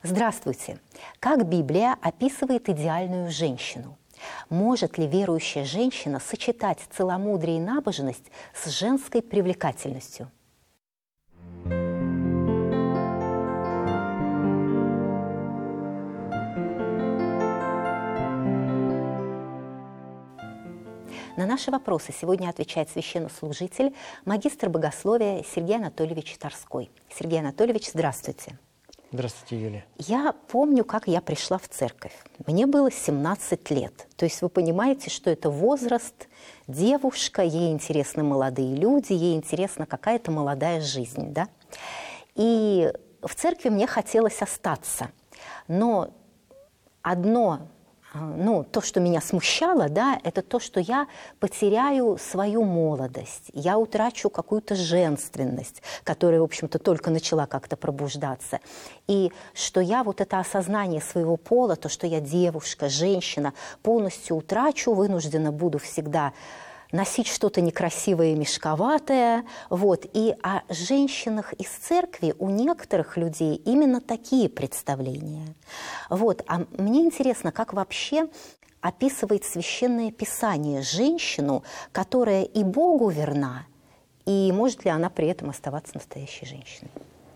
Здравствуйте! Как Библия описывает идеальную женщину? Может ли верующая женщина сочетать целомудрие и набожность с женской привлекательностью? На наши вопросы сегодня отвечает священнослужитель, магистр богословия Сергей Анатольевич Тарской. Сергей Анатольевич, здравствуйте. Здравствуйте, Юлия. Я помню, как я пришла в церковь. Мне было 17 лет. То есть вы понимаете, что это возраст, девушка, ей интересны молодые люди, ей интересна какая-то молодая жизнь, да? И в церкви мне хотелось остаться. Но то, что меня смущало, да, это то, что я потеряю свою молодость, я утрачу какую-то женственность, которая, в общем-то, только начала как-то пробуждаться. И что я вот это осознание своего пола, то, что я девушка, женщина, полностью утрачу, вынуждена буду всегда носить что-то некрасивое и мешковатое. Вот. И о женщинах из церкви у некоторых людей именно такие представления. Вот. А мне интересно, как вообще описывает Священное Писание женщину, которая и Богу верна, и может ли она при этом оставаться настоящей женщиной?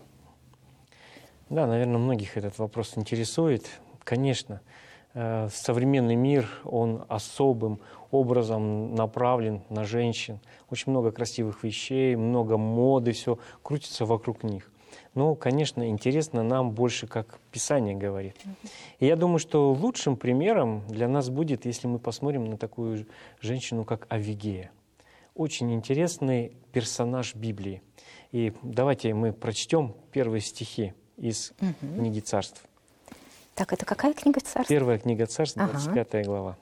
Да, наверное, многих этот вопрос интересует. Конечно, современный мир, он особым образом направлен на женщин. Очень много красивых вещей, много моды, все крутится вокруг них. Но, конечно, интересно нам больше, как Писание говорит. И я думаю, что лучшим примером для нас будет, если мы посмотрим на такую женщину, как Авигея. Очень интересный персонаж Библии. И давайте мы прочтем первые стихи из книги Царств. Так, это какая книга Царств? Первая книга Царств, 25 глава.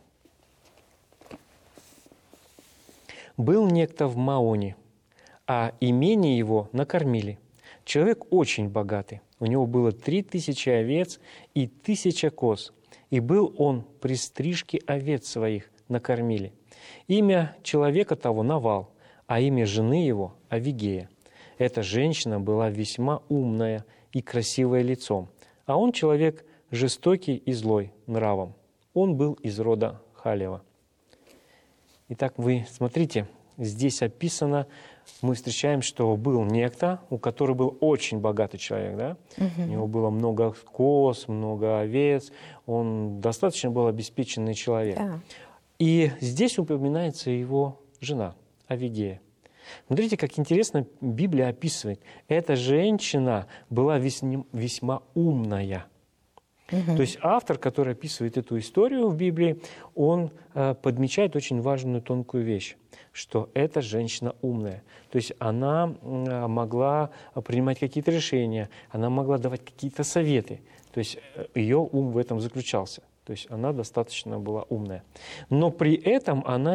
«Был некто в Маоне, а имение его накормили. Человек очень богатый. У него было 3000 овец и 1000 коз. И был он при стрижке овец своих накормили. Имя человека того Навал, а имя жены его Авигея. Эта женщина была весьма умная и красивая лицом, а он человек жестокий и злой нравом. Он был из рода Халева». Итак, вы смотрите, здесь описано, мы встречаем, что был некто, у которого был очень богатый человек, да? У него было много коз, много овец, он достаточно был обеспеченный человек. Да. И здесь упоминается его жена Авигея. Смотрите, как интересно Библия описывает. Эта женщина была весьма умная. То есть автор, который описывает эту историю в Библии, он подмечает очень важную тонкую вещь, что эта женщина умная. То есть она могла принимать какие-то решения, она могла давать какие-то советы. То есть ее ум в этом заключался. То есть она достаточно была умная. Но при этом она